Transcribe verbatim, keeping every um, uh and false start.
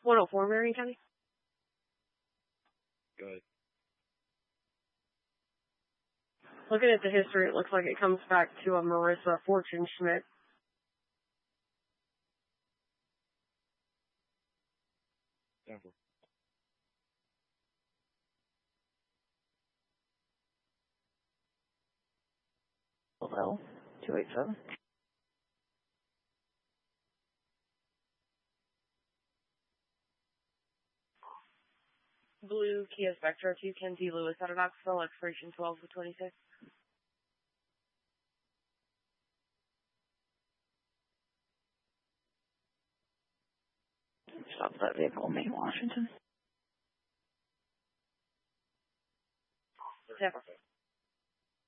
one oh four, Marion County. Go ahead. Looking at the history, it looks like it comes back to a Marissa Fortune Schmidt. Down for. Hello, two eight seven. Blue Kia Spectra, two Ken T. Lewis out of Knoxville, expiration twelve of twenty-six. Stop that vehicle, Maine, Washington. Zephyr.